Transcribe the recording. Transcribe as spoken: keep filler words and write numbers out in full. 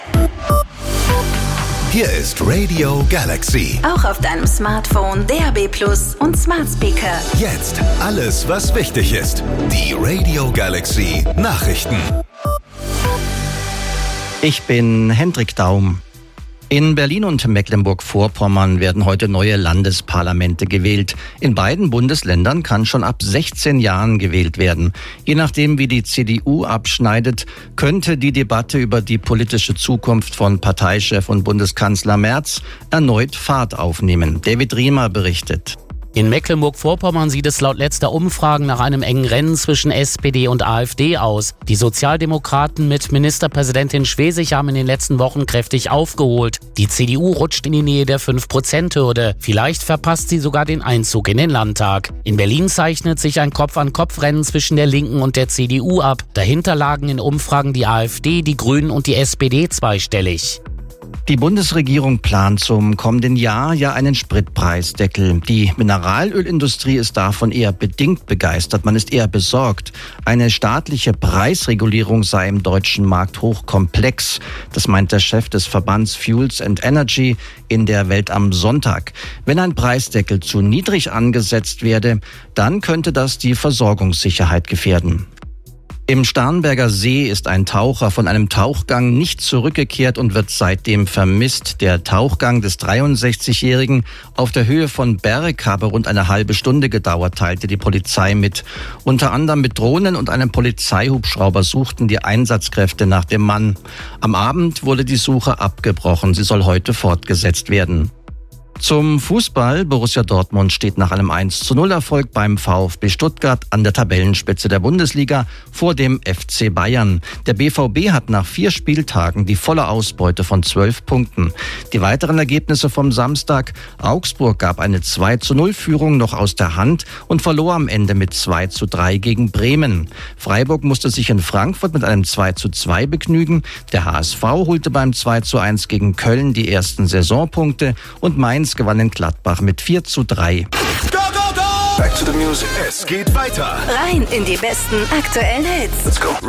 Hier ist Radio Galaxy. Auch auf deinem Smartphone, D A B Plus und Smart Speaker. Jetzt alles, was wichtig ist. Die Radio Galaxy Nachrichten. Ich bin Hendrik Daum. In Berlin und Mecklenburg-Vorpommern werden heute neue Landesparlamente gewählt. In beiden Bundesländern kann schon ab sechzehn Jahren gewählt werden. Je nachdem, wie die C D U abschneidet, könnte die Debatte über die politische Zukunft von Parteichef und Bundeskanzler Merz erneut Fahrt aufnehmen. David Riemer berichtet. In Mecklenburg-Vorpommern sieht es laut letzter Umfragen nach einem engen Rennen zwischen S P D und AfD aus. Die Sozialdemokraten mit Ministerpräsidentin Schwesig haben in den letzten Wochen kräftig aufgeholt. Die C D U rutscht in die Nähe der fünf Prozent Hürde. Vielleicht verpasst sie sogar den Einzug in den Landtag. In Berlin zeichnet sich ein Kopf-an-Kopf-Rennen zwischen der Linken und der C D U ab. Dahinter lagen in Umfragen die AfD, die Grünen und die S P D zweistellig. Die Bundesregierung plant zum kommenden Jahr ja einen Spritpreisdeckel. Die Mineralölindustrie ist davon eher bedingt begeistert. Man ist eher besorgt. Eine staatliche Preisregulierung sei im deutschen Markt hochkomplex. Das meint der Chef des Verbands Fuels and Energy in der Welt am Sonntag. Wenn ein Preisdeckel zu niedrig angesetzt werde, dann könnte das die Versorgungssicherheit gefährden. Im Starnberger See ist ein Taucher von einem Tauchgang nicht zurückgekehrt und wird seitdem vermisst. Der Tauchgang des dreiundsechzigjährigen auf der Höhe von Berg habe rund eine halbe Stunde gedauert, teilte die Polizei mit. Unter anderem mit Drohnen und einem Polizeihubschrauber suchten die Einsatzkräfte nach dem Mann. Am Abend wurde die Suche abgebrochen. Sie soll heute fortgesetzt werden. Zum Fußball. Borussia Dortmund steht nach einem eins zu null Erfolg beim VfB Stuttgart an der Tabellenspitze der Bundesliga vor dem F C Bayern. Der B V B hat nach vier Spieltagen die volle Ausbeute von zwölf Punkten. Die weiteren Ergebnisse vom Samstag. Augsburg gab eine zwei zu null Führung noch aus der Hand und verlor am Ende mit zwei zu drei gegen Bremen. Freiburg musste sich in Frankfurt mit einem zwei zu zwei begnügen. Der H S V holte beim zwei zu eins gegen Köln die ersten Saisonpunkte und Mainz gewann in Gladbach mit vier zu drei. Go, go, go! Back to the music. Es geht weiter. Rein in die besten aktuellen Hits. Let's go.